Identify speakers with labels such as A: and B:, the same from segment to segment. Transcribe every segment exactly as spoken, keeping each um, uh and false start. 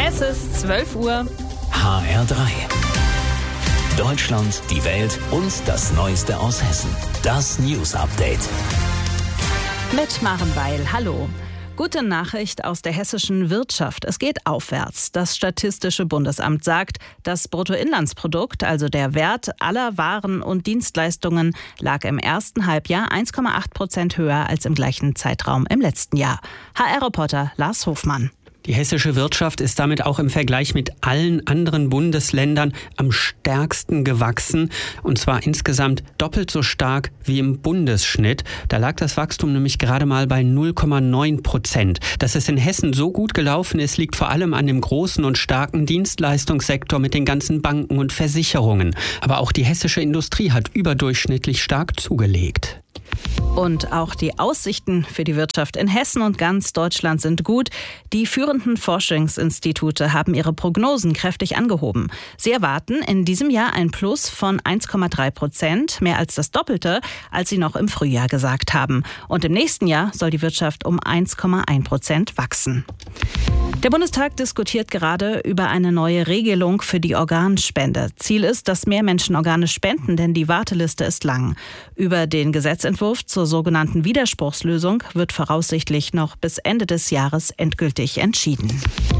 A: Es ist zwölf Uhr.
B: H R drei. Deutschland, die Welt und das Neueste aus Hessen. Das News Update.
A: Mit Maren Weil. Hallo. Gute Nachricht aus der hessischen Wirtschaft. Es geht aufwärts. Das Statistische Bundesamt sagt, das Bruttoinlandsprodukt, also der Wert aller Waren und Dienstleistungen, lag im ersten Halbjahr eins Komma acht Prozent höher als im gleichen Zeitraum im letzten Jahr. H R-Reporter Lars Hofmann.
C: Die hessische Wirtschaft ist damit auch im Vergleich mit allen anderen Bundesländern am stärksten gewachsen. Und zwar insgesamt doppelt so stark wie im Bundesschnitt. Da lag das Wachstum nämlich gerade mal bei null Komma neun Prozent. Dass es in Hessen so gut gelaufen ist, liegt vor allem an dem großen und starken Dienstleistungssektor mit den ganzen Banken und Versicherungen. Aber auch die hessische Industrie hat überdurchschnittlich stark zugelegt.
A: Und auch die Aussichten für die Wirtschaft in Hessen und ganz Deutschland sind gut. Die führenden Forschungsinstitute haben ihre Prognosen kräftig angehoben. Sie erwarten in diesem Jahr ein Plus von eins Komma drei Prozent, mehr als das Doppelte, als sie noch im Frühjahr gesagt haben. Und im nächsten Jahr soll die Wirtschaft um eins Komma eins Prozent wachsen. Der Bundestag diskutiert gerade über eine neue Regelung für die Organspende. Ziel ist, dass mehr Menschen Organe spenden, denn die Warteliste ist lang. Über den Gesetzentwurf zur sogenannten Widerspruchslösung wird voraussichtlich noch bis Ende des Jahres endgültig entschieden.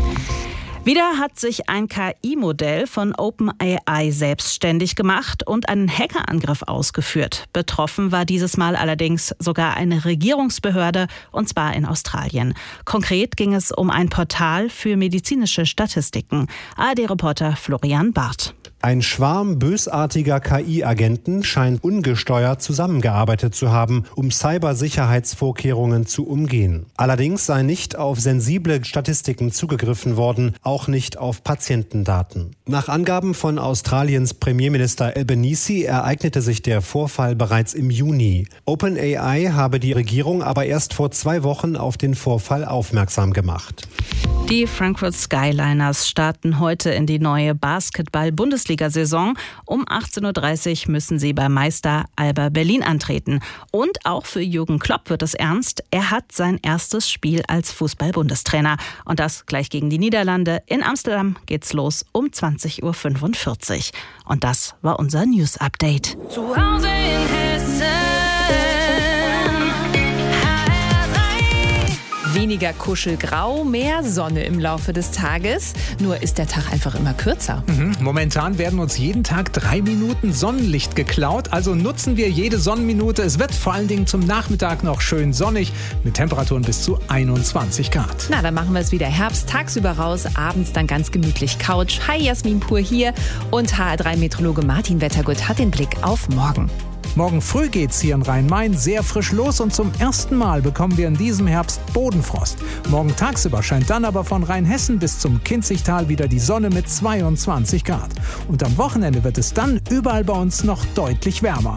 A: Wieder hat sich ein K I-Modell von OpenAI selbstständig gemacht und einen Hackerangriff ausgeführt. Betroffen war dieses Mal allerdings sogar eine Regierungsbehörde, und zwar in Australien. Konkret ging es um ein Portal für medizinische Statistiken. A R D-Reporter Florian Barth.
D: Ein Schwarm bösartiger K I-Agenten scheint ungesteuert zusammengearbeitet zu haben, um Cybersicherheitsvorkehrungen zu umgehen. Allerdings sei nicht auf sensible Statistiken zugegriffen worden, auch nicht auf Patientendaten. Nach Angaben von Australiens Premierminister Albanese ereignete sich der Vorfall bereits im Juni. OpenAI habe die Regierung aber erst vor zwei Wochen auf den Vorfall aufmerksam gemacht.
A: Die Frankfurt Skyliners starten heute in die neue Basketball-Bundesliga-Saison. Um achtzehn Uhr dreißig müssen sie bei Meister Alba Berlin antreten. Und auch für Jürgen Klopp wird es ernst. Er hat sein erstes Spiel als Fußball-Bundestrainer. Und das gleich gegen die Niederlande. In Amsterdam geht's los um zwanzig Uhr fünfundvierzig. Und das war unser News-Update.
E: Zu Hause in Hessen.
A: Weniger Kuschelgrau, mehr Sonne im Laufe des Tages. Nur ist der Tag einfach immer kürzer.
F: Mhm. Momentan werden uns jeden Tag drei Minuten Sonnenlicht geklaut. Also nutzen wir jede Sonnenminute. Es wird vor allen Dingen zum Nachmittag noch schön sonnig mit Temperaturen bis zu einundzwanzig Grad.
A: Na, dann machen wir es wieder Herbst. Tagsüber raus, abends dann ganz gemütlich Couch. Hi, Jasmin Pur hier. Und H R drei Meteorologe Martin Wettergut hat den Blick auf morgen.
F: Morgen früh geht's hier in Rhein-Main sehr frisch los und zum ersten Mal bekommen wir in diesem Herbst Bodenfrost. Morgen tagsüber scheint dann aber von Rheinhessen bis zum Kinzigtal wieder die Sonne mit zweiundzwanzig Grad. Und am Wochenende wird es dann überall bei uns noch deutlich wärmer.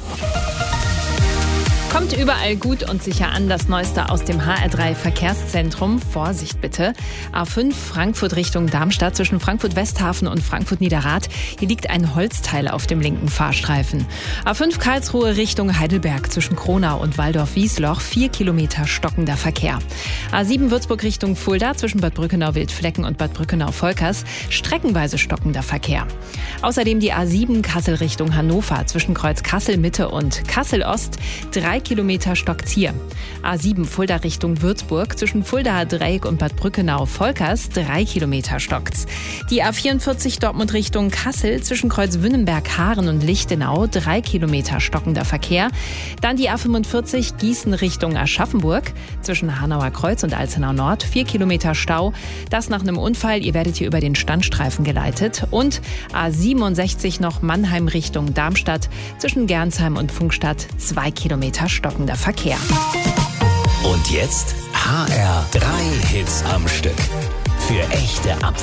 A: Kommt überall gut und sicher an, das Neueste aus dem H R drei Verkehrszentrum. Vorsicht bitte. A fünf Frankfurt Richtung Darmstadt zwischen Frankfurt-Westhafen und Frankfurt-Niederrad. Hier liegt ein Holzteil auf dem linken Fahrstreifen. A fünf Karlsruhe Richtung Heidelberg zwischen Kronau und Waldorf-Wiesloch. Vier Kilometer stockender Verkehr. A sieben Würzburg Richtung Fulda zwischen Bad Brückenau-Wildflecken und Bad Brückenau-Volkers. Streckenweise stockender Verkehr. Außerdem die A sieben Kassel Richtung Hannover zwischen Kreuz Kassel-Mitte und Kassel-Ost. Drei Kilometer stockt's hier. A sieben Fulda Richtung Würzburg zwischen Fuldaer Dreieck und Bad Brückenau-Volkers. Drei Kilometer stockt's. Die A vierundvierzig Dortmund Richtung Kassel zwischen Kreuz Wünnenberg-Haaren und Lichtenau. Drei Kilometer stockender Verkehr. Dann die A fünfundvierzig Gießen Richtung Aschaffenburg zwischen Hanauer Kreuz und Alzenau Nord. Vier Kilometer Stau. Das nach einem Unfall. Ihr werdet hier über den Standstreifen geleitet. Und A siebenundsechzig noch Mannheim Richtung Darmstadt zwischen Gernsheim und Pfungstadt. Zwei Kilometer stockender Verkehr.
B: Und jetzt H R drei Hits am Stück. Für echte Abwechslung.